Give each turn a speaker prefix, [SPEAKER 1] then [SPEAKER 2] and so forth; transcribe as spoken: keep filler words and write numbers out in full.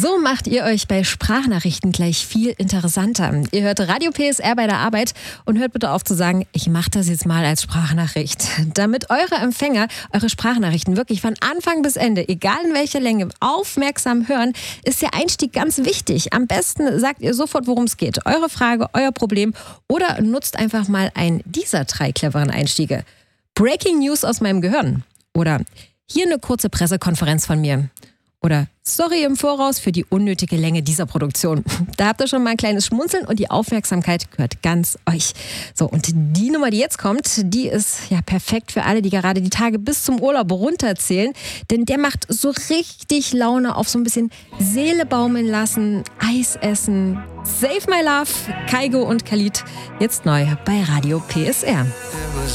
[SPEAKER 1] So macht ihr euch bei Sprachnachrichten gleich viel interessanter. Ihr hört Radio P S R bei der Arbeit und hört bitte auf zu sagen, ich mache das jetzt mal als Sprachnachricht. Damit eure Empfänger eure Sprachnachrichten wirklich von Anfang bis Ende, egal in welcher Länge, aufmerksam hören, ist der Einstieg ganz wichtig. Am besten sagt ihr sofort, worum es geht. Eure Frage, euer Problem oder nutzt einfach mal einen dieser drei cleveren Einstiege. Breaking News aus meinem Gehirn. Oder hier eine kurze Pressekonferenz von mir. Oder sorry im Voraus für die unnötige Länge dieser Produktion. Da habt ihr schon mal ein kleines Schmunzeln und die Aufmerksamkeit gehört ganz euch. So, und die Nummer, die jetzt kommt, die ist ja perfekt für alle, die gerade die Tage bis zum Urlaub runterzählen. Denn der macht so richtig Laune auf so ein bisschen Seele baumeln lassen, Eis essen. Save My Love, Kaigo und Khalid, jetzt neu bei Radio P S R.